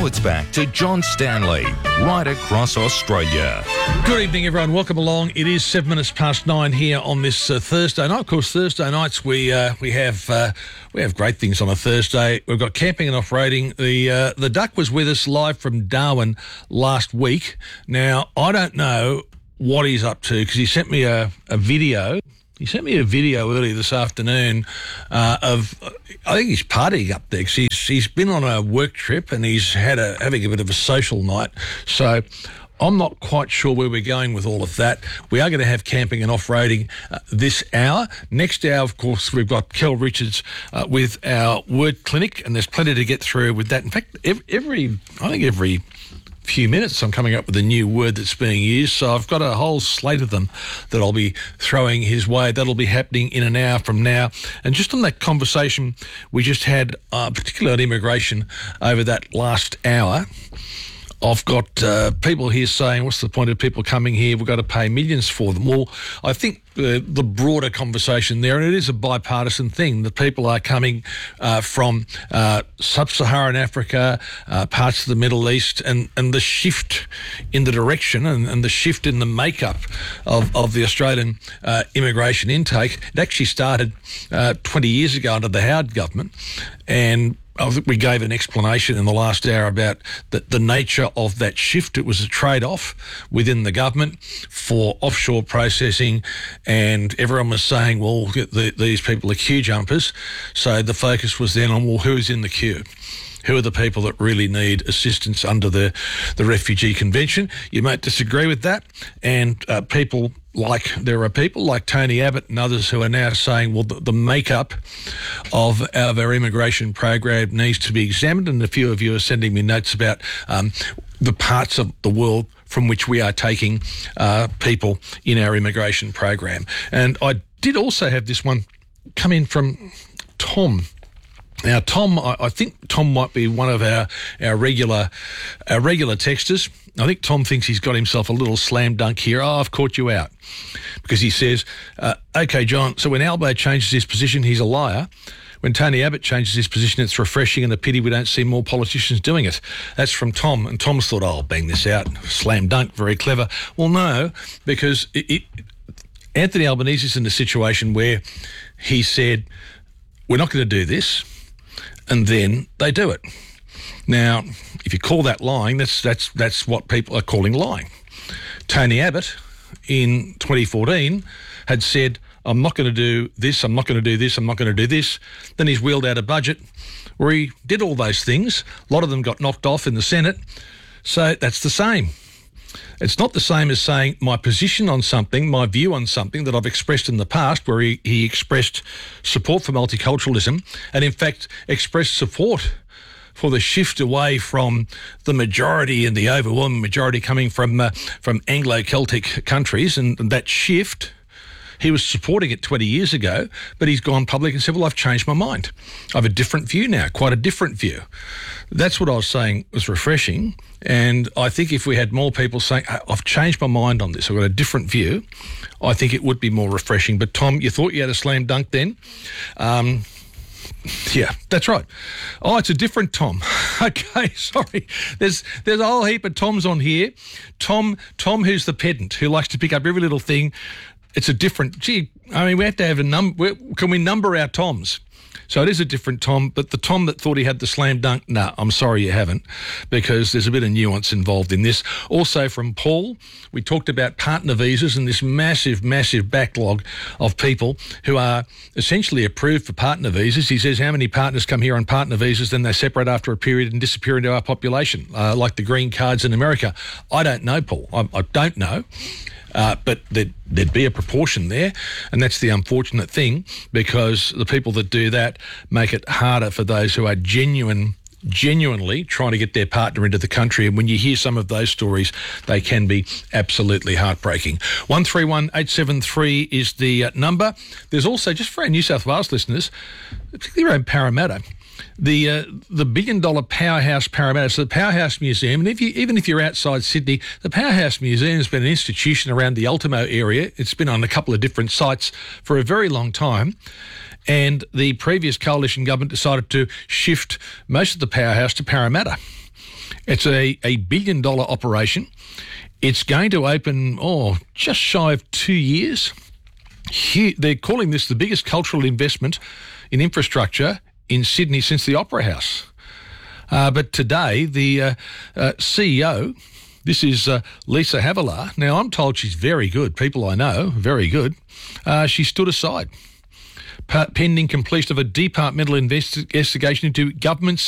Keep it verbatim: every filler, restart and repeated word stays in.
it's back to John Stanley, right across Australia. Good evening, everyone. Welcome along. It is seven minutes past nine here on this uh, Thursday night. Of course, Thursday nights we uh, we have uh, we have great things on a Thursday. We've got camping and off-roading. The uh, the Duck was with us live from Darwin last week. Now, I don't know what he's up to because he sent me a, a video. He sent me a video earlier this afternoon uh, of, I think he's partying up there because he's, he's been on a work trip and he's had a having a bit of a social night. So I'm not quite sure where we're going with all of that. We are going to have camping and off-roading uh, this hour. Next hour, of course, we've got Kel Richards uh, with our word clinic, and there's plenty to get through with that. In fact, every, every I think every... few minutes I'm coming up with a new word that's being used, so I've got a whole slate of them that I'll be throwing his way. That'll be happening in an hour from now. And just on that conversation we just had, uh, particularly on immigration over that last hour, I've got uh, people here saying, what's the point of people coming here? We've got to pay millions for them. Well, I think uh, the broader conversation there, and it is a bipartisan thing, that people are coming uh, from uh, sub-Saharan Africa, uh, parts of the Middle East, and, and the shift in the direction and, and the shift in the makeup of, of the Australian uh, immigration intake. It actually started uh, twenty years ago under the Howard government, and I think we gave an explanation in the last hour about the, the nature of that shift. It was a trade-off within the government for offshore processing, and everyone was saying, well, the, these people are queue jumpers. So the focus was then on, well, who's in the queue? Who are the people that really need assistance under the, the Refugee Convention? You might disagree with that, and uh, people like, there are people like Tony Abbott and others who are now saying, well, the, the makeup of, of our immigration program needs to be examined, and a few of you are sending me notes about um, the parts of the world from which we are taking uh, people in our immigration program. And I did also have this one come in from Tom. Now, Tom, I, I think Tom might be one of our, our regular our regular texters. I think Tom thinks he's got himself a little slam dunk here. Oh, I've caught you out. Because he says, uh, OK, John, so when Albo changes his position, he's a liar. When Tony Abbott changes his position, it's refreshing and a pity we don't see more politicians doing it. That's from Tom. And Tom's thought, oh, I'll bang this out. Slam dunk, very clever. Well, no, because it, it, Anthony Albanese is in a situation where he said, we're not going to do this. And then they do it. Now, if you call that lying, that's that's that's what people are calling lying. Tony Abbott in twenty fourteen had said, I'm not going to do this, I'm not going to do this, I'm not going to do this. Then he's wheeled out a budget where he did all those things. A lot of them got knocked off in the Senate. So that's the same. It's not the same as saying my position on something, my view on something that I've expressed in the past, where he, he expressed support for multiculturalism and, in fact, expressed support for the shift away from the majority and the overwhelming majority coming from uh, from Anglo-Celtic countries, and, and that shift. He was supporting it twenty years ago, but he's gone public and said, well, I've changed my mind. I have a different view now, quite a different view. That's what I was saying was refreshing. And I think if we had more people saying, I've changed my mind on this, I've got a different view, I think it would be more refreshing. But, Tom, you thought you had a slam dunk then? Um, yeah, that's right. Oh, it's a different Tom. Okay, sorry. There's there's a whole heap of Toms on here. Tom, Tom who's the pedant, who likes to pick up every little thing. It's a different, gee, I mean, we have to have a number. Can we number our Toms? So it is a different Tom, but the Tom that thought he had the slam dunk, no, nah, I'm sorry you haven't, because there's a bit of nuance involved in this. Also from Paul, we talked about partner visas and this massive, massive backlog of people who are essentially approved for partner visas. He says how many partners come here on partner visas, then they separate after a period and disappear into our population, uh, like the green cards in America. I don't know, Paul. I, I don't know. Uh, but there'd, there'd be a proportion there, and that's the unfortunate thing, because the people that do that make it harder for those who are genuine, genuinely trying to get their partner into the country. And when you hear some of those stories, they can be absolutely heartbreaking. one three one eight seven three is the uh, number. There's also, just for our New South Wales listeners, particularly around Parramatta, the uh, the billion dollar powerhouse Parramatta, so the Powerhouse Museum, and if you even if you're outside Sydney, the Powerhouse Museum has been an institution around the Ultimo area. It's been on a couple of different sites for a very long time, and the previous coalition government decided to shift most of the powerhouse to Parramatta. It's a, a billion dollar operation. It's going to open, oh, just shy of two years. Here, they're calling this the biggest cultural investment in infrastructure in Sydney since the Opera House. Uh, but today, the uh, uh, C E O, this is uh, Lisa Havilah. Now, I'm told she's very good. People I know, very good. Uh, she stood aside, pending completion of a departmental investi- investigation into government